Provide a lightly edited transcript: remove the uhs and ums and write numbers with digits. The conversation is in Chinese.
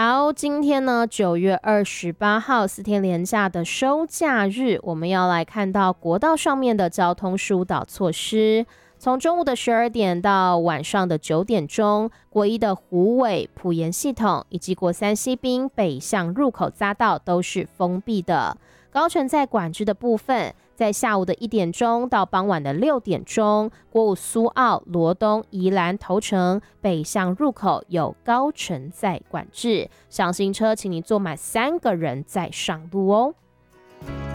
好，今天呢9月28号4天连假的收假日，我们要来看到国道上面的交通疏导措施。从中午的12点到晚上的9点钟，国一的虎尾、埔盐系统以及国三西滨北向入口匝道都是封闭的。高乘载管制的部分，在下午的1点钟到傍晚的6点钟，国五苏澳、罗东、宜兰头城北向入口有高乘载管制，上行车请你坐满3个人再上路哦。